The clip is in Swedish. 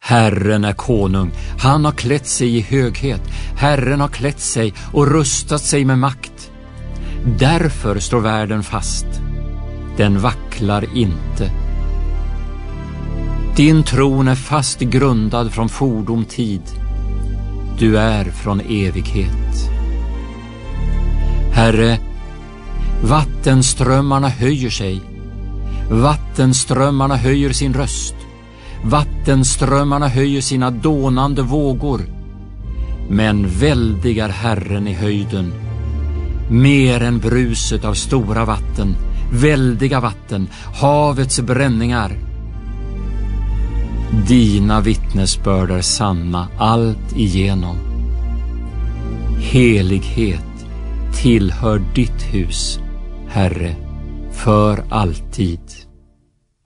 Herren är konung, han har klätt sig i höghet. Herren har klätt sig och rustat sig med makt. Därför står världen fast. Den vacklar inte. Din tron är fast grundad från fordom tid. Du är från evighet. Herre, vattenströmmarna höjer sig. Vattenströmmarna höjer sin röst. Vattenströmmarna höjer sina dånande vågor. Men väldig är Herren i höjden, mer än bruset av stora vatten, väldiga vatten, havets bränningar. Dina vittnesbörd är sanna allt igenom. Helighet tillhör ditt hus, Herre, för alltid.